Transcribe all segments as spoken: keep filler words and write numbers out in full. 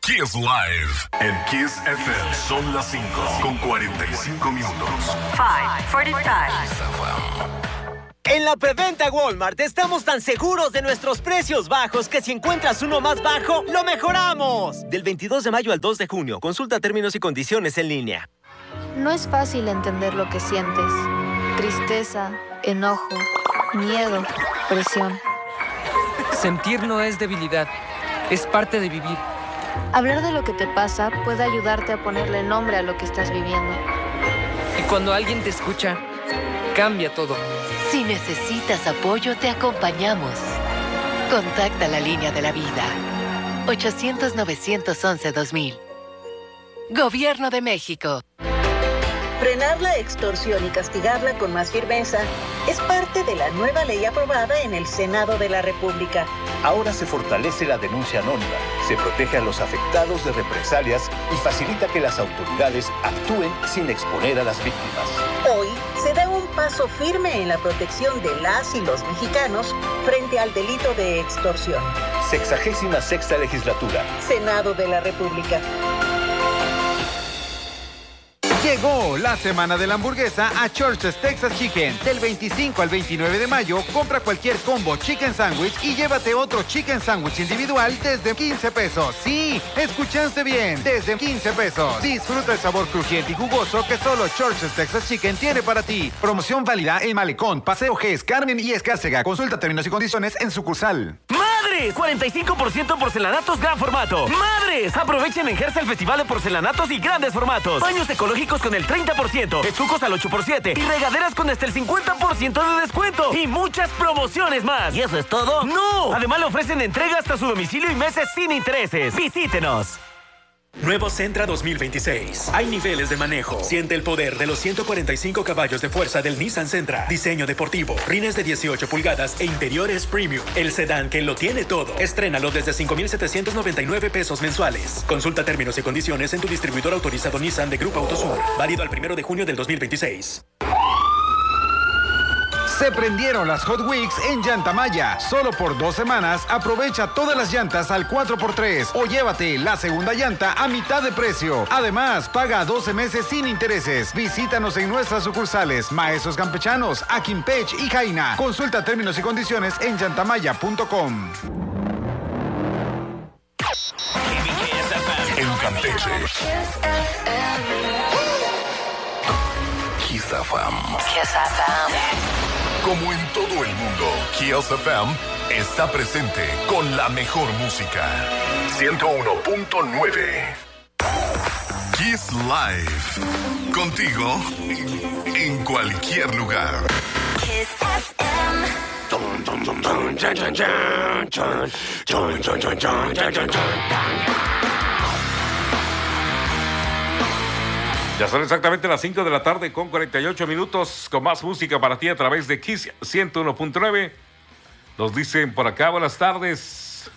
Kiss Live en Kiss F M. Son las cinco con cuarenta y cinco minutos. cinco cuarenta y cinco. En la preventa Walmart estamos tan seguros de nuestros precios bajos que si encuentras uno más bajo, ¡lo mejoramos! Del veintidós de mayo al dos de junio. Consulta términos y condiciones en línea. No es fácil entender lo que sientes. Tristeza, enojo, miedo, presión. Sentir no es debilidad, es parte de vivir. Hablar de lo que te pasa puede ayudarte a ponerle nombre a lo que estás viviendo. Y cuando alguien te escucha, cambia todo. Si necesitas apoyo, te acompañamos. Contacta la línea de la vida. ochocientos, novecientos once, dos mil. Gobierno de México. Frenar la extorsión y castigarla con más firmeza es parte de la nueva ley aprobada en el Senado de la República. Ahora se fortalece la denuncia anónima, se protege a los afectados de represalias y facilita que las autoridades actúen sin exponer a las víctimas. Hoy se da un paso firme en la protección de las y los mexicanos frente al delito de extorsión. Sexagésima sexta legislatura. Senado de la República. Llegó la semana de la hamburguesa a Church's Texas Chicken. Del veinticinco al veintinueve de mayo, compra cualquier combo chicken sandwich y llévate otro chicken sandwich individual desde quince pesos. Sí, escuchaste bien, desde quince pesos. Disfruta el sabor crujiente y jugoso que solo Church's Texas Chicken tiene para ti. Promoción válida en Malecón, Paseo G, Carmen y Escárcega. Consulta términos y condiciones en sucursal. ¡Madres! cuarenta y cinco por ciento porcelanatos gran formato. ¡Madres! Aprovechen en Gersa el Festival de Porcelanatos y Grandes Formatos. Baños ecológicos con el treinta por ciento, estucos al ocho por siete y regaderas con hasta el cincuenta por ciento de descuento. Y muchas promociones más. ¿Y eso es todo? ¡No! Además le ofrecen entrega hasta su domicilio y meses sin intereses. ¡Visítenos! Nuevo Sentra dos mil veintiséis. Hay niveles de manejo. Siente el poder de los ciento cuarenta y cinco caballos de fuerza del Nissan Sentra. Diseño deportivo, rines de dieciocho pulgadas e interiores premium. El sedán que lo tiene todo. Estrénalo desde cinco mil setecientos noventa y nueve pesos mensuales. Consulta términos y condiciones en tu distribuidor autorizado Nissan de Grupo Autosur. Válido al primero de junio del dos mil veintiséis. Se prendieron las Hot Weeks en Llantamaya. Solo por dos semanas aprovecha todas las llantas al cuatro por tres o llévate la segunda llanta a mitad de precio. Además, paga doce meses sin intereses. Visítanos en nuestras sucursales Maestros Campechanos, Aquimpech y Jaina. Consulta términos y condiciones en llantamaya punto com. En Campeche. Kiss F M. Kiss F M. Como en todo el mundo, Kiss F M está presente con la mejor música. ciento uno punto nueve. Kiss Live. Contigo en cualquier lugar. Kiss F M. Ya son exactamente las cinco de la tarde con cuarenta y ocho minutos, con más música para ti a través de Kiss ciento uno punto nueve. Nos dicen por acá, buenas tardes.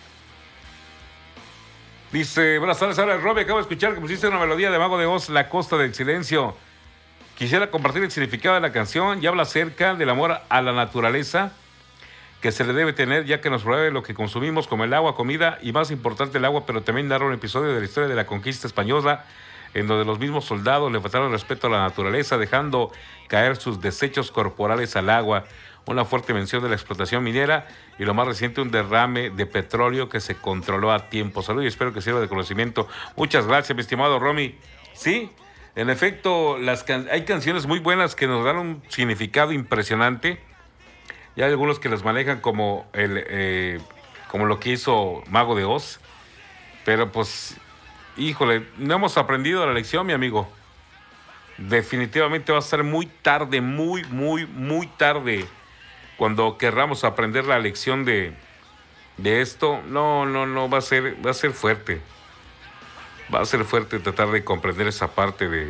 Dice, buenas tardes, ahora Robbie, acabo de escuchar que pusiste una melodía de Mago de Oz, La Costa del Silencio. Quisiera compartir el significado de la canción y habla acerca del amor a la naturaleza que se le debe tener, ya que nos provee lo que consumimos como el agua, comida y más importante el agua, pero también narra un episodio de la historia de la conquista española en donde los mismos soldados le faltaron respeto a la naturaleza, dejando caer sus desechos corporales al agua. Una fuerte mención de la explotación minera y lo más reciente, un derrame de petróleo que se controló a tiempo. Salud y espero que sirva de conocimiento. Muchas gracias, mi estimado Romy. Sí, en efecto, las can- hay canciones muy buenas que nos dan un significado impresionante. Y hay algunos que los manejan como, el, eh, como lo que hizo Mago de Oz. Pero pues... Híjole, no hemos aprendido la lección, mi amigo. Definitivamente va a ser muy tarde, muy, muy, muy tarde cuando querramos aprender la lección de, de esto. No, no, no, va a ser, va a ser fuerte. Va a ser fuerte tratar de comprender esa parte de...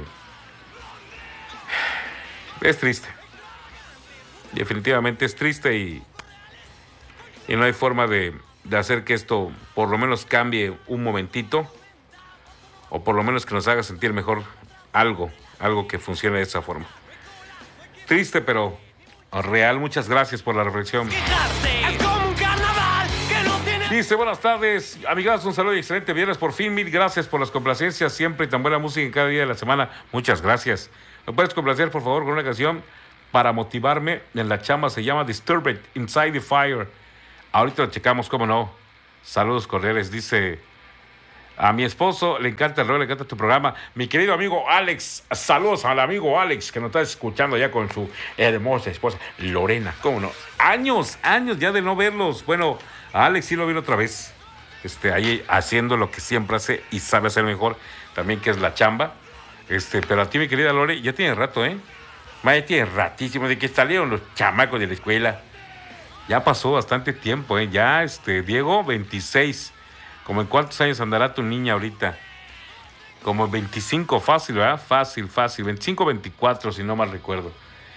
Es triste. Definitivamente es triste y, y no hay forma de, de hacer que esto por lo menos cambie un momentito. O por lo menos que nos haga sentir mejor algo, algo que funcione de esa forma. Triste, pero real. Muchas gracias por la reflexión. Es como un carnaval que no tiene... Dice, buenas tardes, amigas, un saludo y excelente viernes. Por fin, mil gracias por las complacencias, siempre y tan buena música en cada día de la semana. Muchas gracias. ¿Me puedes complacer, por favor, con una canción para motivarme en la chamba? Se llama Disturbed, Inside the Fire. Ahorita lo checamos, cómo no. Saludos cordiales, dice... A mi esposo le encanta el rol, le encanta tu programa. Mi querido amigo Alex, saludos al amigo Alex, que nos está escuchando ya con su hermosa esposa, Lorena. ¿Cómo no? Años, años ya de no verlos. Bueno, a Alex sí lo vi otra vez. Este, ahí haciendo lo que siempre hace y sabe hacer mejor, también que es la chamba. Este, pero a ti, mi querida Lore, ya tiene rato, ¿eh? Ya tiene ratísimo de que salieron los chamacos de la escuela. Ya pasó bastante tiempo, ¿eh? Ya, este, Diego, veintiséis. ¿Cómo en cuántos años andará tu niña ahorita? Como veinticinco, fácil, ¿verdad? Fácil, fácil. veinticinco, veinticuatro, si no mal recuerdo.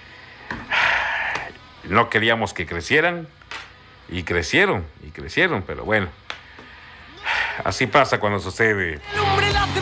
No queríamos que crecieran. Y crecieron, y crecieron, pero bueno. Así pasa cuando sucede.